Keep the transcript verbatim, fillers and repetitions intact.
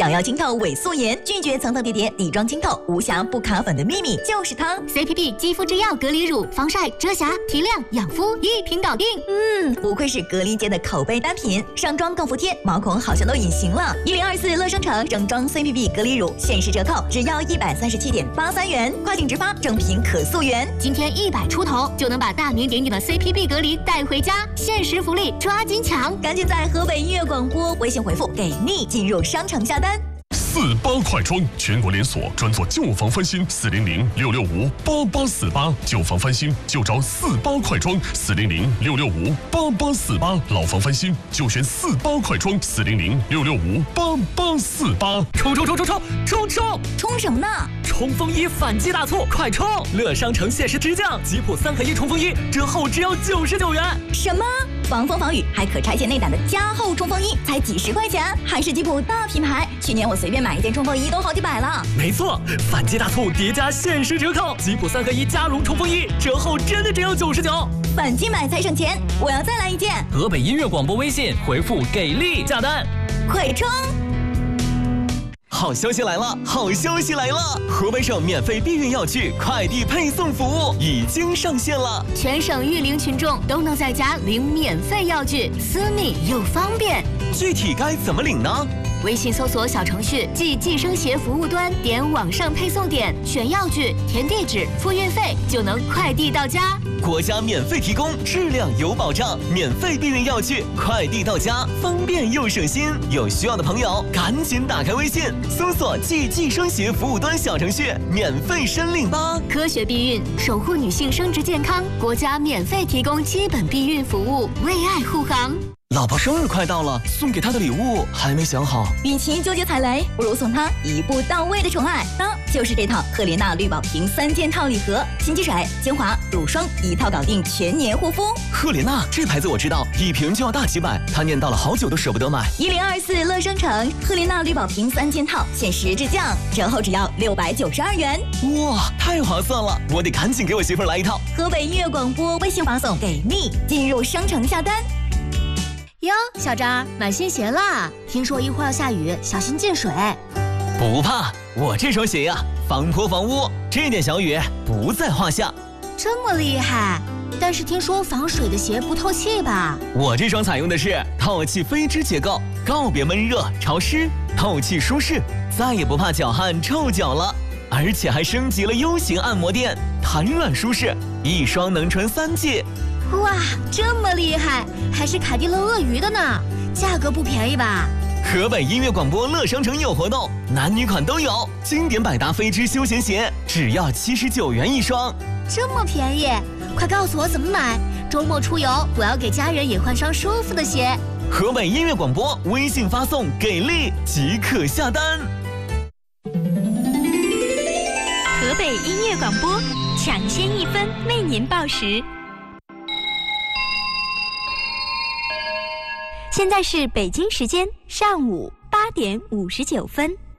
想要清透伪素颜，拒绝层层叠叠底妆清透，无瑕不卡粉的秘密就是它。 C P B 肌肤之钥隔离乳，防晒、遮瑕、提亮、养肤一瓶搞定。 嗯，不愧是隔离界的口碑单品，上妆更服帖，毛孔好像都隐形了。一零二四乐生城整装 C P B 隔离乳限时折扣，只要一百三十七点八三元，快订直发，正品可溯源。 今天一百出头就能把大名鼎鼎的 C P B 隔离带回家，限时福利抓紧抢！ 赶紧在河北音乐广播微信回复给力进入商城下单。 四八快装，全国连锁，专做旧房翻新，四零零六六五八八四八，旧房翻新就找四八快装，四零零六六五八八四八，老房翻新就选四八快装，四零零六六五八八四八。 冲冲冲冲冲冲冲！ 冲什么呢？ 冲锋衣反季大促，快冲！乐商城限时直降，吉普三合一冲锋衣折后只要九十九元。 什么？防风防雨还可拆卸内胆的加厚冲锋衣才几十块钱，还是吉普大品牌。去年我随便买一件冲锋衣都好几百了。 没错，反季大促叠加限时折扣，吉普三合一加绒冲锋衣折后真的只要九十九。 反季买才省钱，我要再来一件。 河北音乐广播微信回复给力下单， 快冲！ 好消息来了！好消息来了！河北省免费避孕药具快递配送服务已经上线了， 全省育龄群众都能在家领免费药具，私密又方便。 具体该怎么领呢？ 微信搜索小程序即计生协服务端，点网上配送点，选药具，填地址，付运费，就能快递到家。 国家免费提供，质量有保障，免费避孕药具快递到家，方便又省心。有需要的朋友赶紧打开微信，搜索即计生协服务端小程序，免费申领吧。 科学避孕，守护女性生殖健康，国家免费提供基本避孕服务，为爱护航。 老婆生日快到了，送给她的礼物还没想好。 与其纠结踩雷，不如送她一步到位的宠爱，那就是这套赫莲娜绿宝瓶三件套礼盒，新肌水、精华、乳霜一套搞定，全年护肤。 赫莲娜这牌子我知道，一瓶就要大几百，她念叨了好久都舍不得买。 一零二四乐生城赫莲娜绿宝瓶三件套限时直降，折后只要六百九十二元。 哇，太划算了！我得赶紧给我媳妇儿来一套。 河北音乐广播微信发送给力，进入商城下单。 哟，小张买新鞋啦！听说一会儿要下雨，小心进水。 不怕，我这双鞋呀，防泼防污，这点小雨不在话下。 这么厉害？但是听说防水的鞋不透气吧？ 我这双采用的是透气飞织结构，告别闷热潮湿，透气舒适，再也不怕脚汗臭脚了。而且还升级了 U 型按摩垫，弹软舒适，一双能穿三季。 哇，这么厉害，还是凯迪乐鳄鱼的呢，价格不便宜吧？ 河北音乐广播乐商城有活动，男女款都有，经典百搭飞织休闲鞋只要七十九元一双， 这么便宜，快告诉我怎么买，周末出游我要给家人也换双舒服的鞋。 河北音乐广播微信发送给力即可下单。 河北音乐广播抢先一分为您报时。现在是北京时间上午八点五十九分。